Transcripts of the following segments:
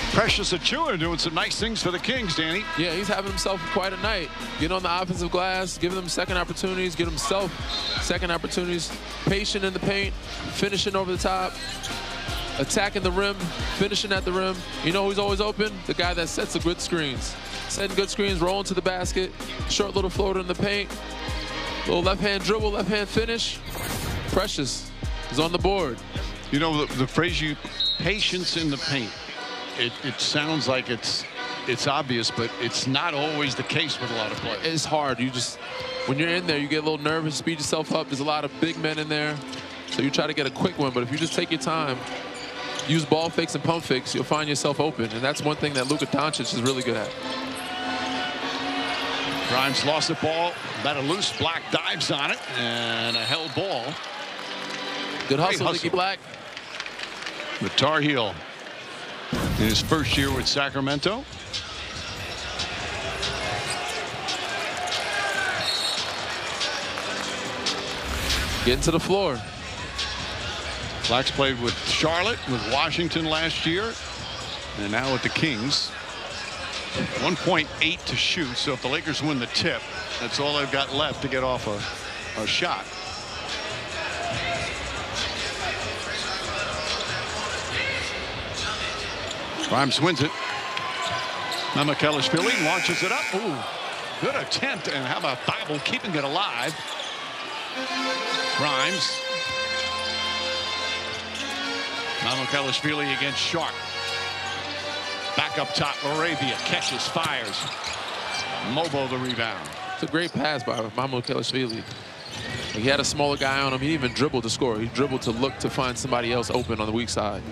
Precious Achiuwa doing some nice things for the Kings, Danny. Yeah, he's having himself quite a night. Getting on the offensive glass, giving them second opportunities, giving himself second opportunities. Patient in the paint, finishing over the top, attacking the rim, finishing at the rim. You know who's always open? The guy that sets the good screens. Setting good screens, rolling to the basket, short little floater in the paint, little left-hand dribble, left-hand finish. Precious is on the board. You know, the phrase patience in the paint. It sounds like it's obvious, but it's not always the case with a lot of players. It's hard. When you're in there, you get a little nervous, speed yourself up. There's a lot of big men in there, so you try to get a quick one. But if you just take your time, use ball fakes and pump fakes, you'll find yourself open. And that's one thing that Luka Doncic is really good at. Grimes lost the ball, batted loose. Black dives on it, and a held ball. Good hustle, Nicky Black. The Tar Heel in his first year with Sacramento. Getting to the floor. Black's played with Charlotte, with Washington last year, and now with the Kings. 1.8 to shoot, so if the Lakers win the tip, that's all they've got left to get off a shot. Grimes wins it. Mamukelashvili launches it up. Ooh, good attempt, and how about Bible keeping it alive? Grimes. Mamukelashvili against Sharp. Back up top, Arabia catches, fires. Mobo the rebound. It's a great pass by Mamukelashvili. He had a smaller guy on him. He even dribbled to score. He dribbled to look to find somebody else open on the weak side.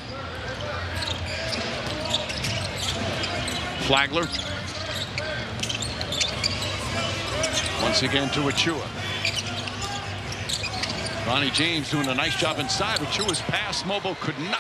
Flagler. Once again to Achiuwa. Ronnie James doing a nice job inside. Achiuwa's pass. Mobo could not